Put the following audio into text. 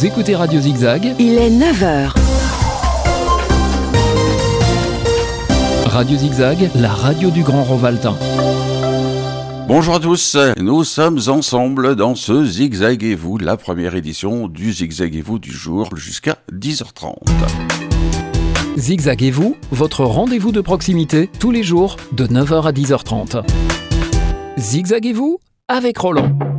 Vous écoutez Radio Zigzag. Il est 9h. Radio Zigzag, la radio du Grand Rovaltain. Bonjour à tous, nous sommes ensemble dans ce Zigzaguez-vous, la première édition du Zigzaguez-vous du jour jusqu'à 10h30. Zigzaguez-vous, votre rendez-vous de proximité, tous les jours de 9h à 10h30. Zigzaguez-vous avec Roland.